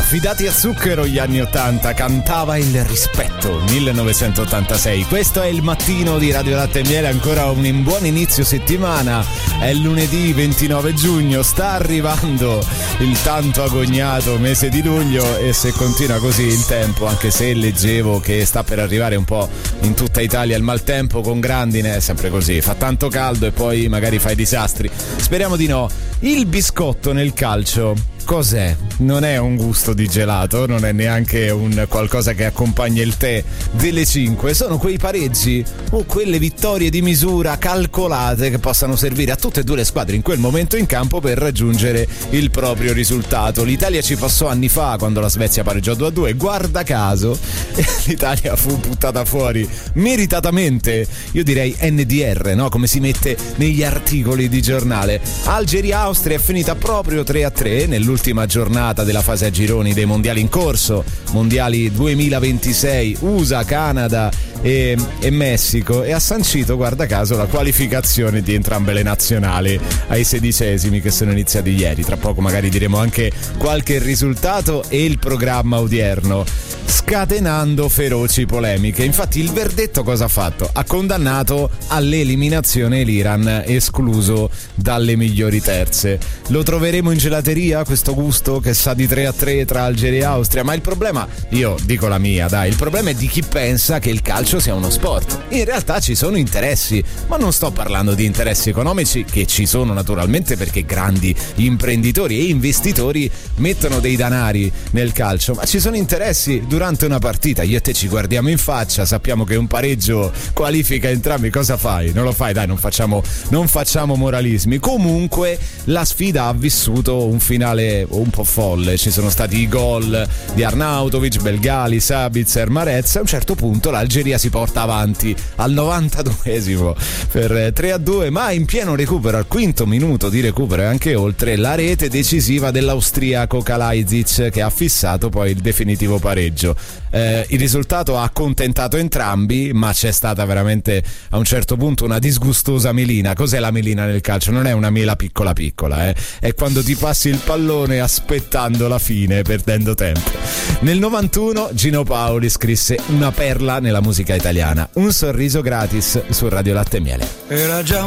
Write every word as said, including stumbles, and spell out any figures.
affidati a zucchero gli anni ottanta, cantava il rispetto, millenovecentottantasei. Questo è il mattino di Radio Latte e Miele, ancora un buon inizio settimana, è lunedì ventinove giugno, sta arrivando il tanto agognato mese di luglio e se continua così il tempo, anche se leggevo che sta per arrivare un po' in tutta Italia il maltempo con grandine, è sempre così, fa tanto caldo e poi magari fai disastri, speriamo di no. Il biscotto nel calcio cos'è? Non è un gusto di gelato, non è neanche un qualcosa che accompagna il tè delle cinque, sono quei pareggi o quelle vittorie di misura calcolate che possano servire a tutte e due le squadre in quel momento in campo per raggiungere il proprio risultato. L'Italia ci passò anni fa quando la Svezia pareggiò due a due, guarda caso l'Italia fu buttata fuori meritatamente, io direi N D R, no? Come si mette negli articoli di giornale. Algeria-Austria è finita proprio tre a tre nell'ultima Ultima giornata della fase a gironi dei mondiali in corso, mondiali duemilaventisei, U S A, Canada e, e Messico, e ha sancito, guarda caso, la qualificazione di entrambe le nazionali ai sedicesimi che sono iniziati ieri. Tra poco magari diremo anche qualche risultato e il programma odierno, scatenando feroci polemiche. Infatti il verdetto cosa ha fatto? Ha condannato all'eliminazione l'Iran, escluso dalle migliori terze. Lo troveremo in gelateria questo gusto che sa di tre a tre tra Algeria e Austria? Ma il problema, io dico la mia, dai, il problema è di chi pensa che il calcio sia uno sport. In realtà ci sono interessi, ma non sto parlando di interessi economici, che ci sono naturalmente perché grandi imprenditori e investitori mettono dei danari nel calcio, ma ci sono interessi durante una partita. Io e te ci guardiamo in faccia, sappiamo che un pareggio qualifica entrambi, cosa fai? Non lo fai, dai, non facciamo, non facciamo moralismi. Comunque la sfida ha vissuto un finale un po' folle, ci sono stati i gol di Arnautovic, Belgali, Sabitzer, Marez. A un certo punto l'Algeria si porta avanti al novantaduesimo per tre a due, ma in pieno recupero, al quinto minuto di recupero e anche oltre, la rete decisiva dell'austriaco Kalajdzic che ha fissato poi il definitivo pareggio. Eh, il risultato ha accontentato entrambi, ma c'è stata veramente a un certo punto una disgustosa melina. Cos'è la melina nel calcio? Non è una mela piccola piccola, eh? È quando ti passi il pallone aspettando la fine, perdendo tempo. Nel novantuno Gino Paoli scrisse una perla nella musica italiana, Un sorriso gratis su Radio Latte e Miele. Era già